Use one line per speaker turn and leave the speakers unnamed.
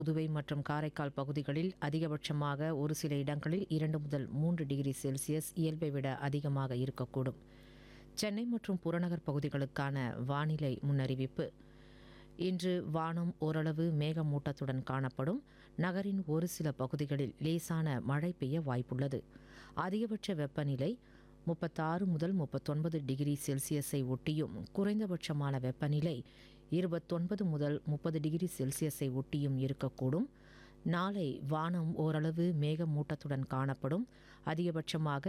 புதுவை மற்றும் காரைக்கால் பகுதிகளில் அதிகபட்சமாக ஒரு சில இடங்களில் 2 முதல் 3 டிகிரி செல்சியஸ் இயல்பை விட அதிகமாக இருக்கக்கூடும். சென்னை மற்றும் புறநகர் பகுதிகளுக்கான வானிலை முன்னறிவிப்பு. இன்று வானம் ஓரளவு மேகமூட்டத்துடன் காணப்படும். நகரின் ஒரு சில பகுதிகளில் லேசான மழை பெய்ய வாய்ப்புள்ளது. அதிகபட்ச வெப்பநிலை 36 முதல் 39 டிகிரி செல்சியஸை ஒட்டியும் குறைந்தபட்சமான வெப்பநிலை 29 முதல் 30 டிகிரி செல்சியஸை ஒட்டியும் இருக்கக்கூடும். நாளை வானம் ஓரளவு மேகமூட்டத்துடன் காணப்படும். அதிகபட்சமாக